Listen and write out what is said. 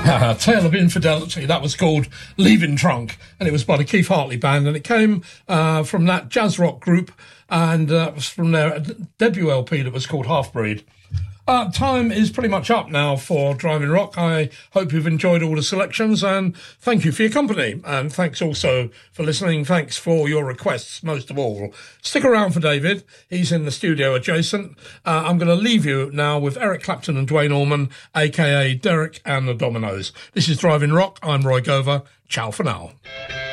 Tale of Infidelity. That was called Leaving Trunk, and it was by the Keith Hartley Band, and it came from that jazz rock group, and it was from their debut LP that was called Half Breed. Time is pretty much up now for Driving Rock. I hope you've enjoyed all the selections, and thank you for your company. And thanks also for listening. Thanks for your requests, most of all. Stick around for David. He's in the studio adjacent. I'm going to leave you now with Eric Clapton and Duane Allman, a.k.a. Derek and the Dominoes. This is Driving Rock. I'm Roy Gover. Ciao for now.